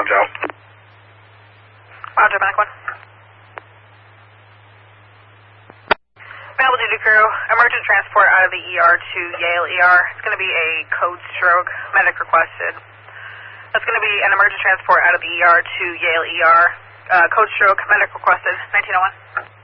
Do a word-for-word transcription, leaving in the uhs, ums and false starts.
out. Roger, Medic one. Male duty crew, emergent transport out of the E R to Yale E R. It's going to be a code stroke, medic requested. That's going to be an emergent transport out of the E R to Yale E R. Uh, code stroke, medic requested, nineteen oh one.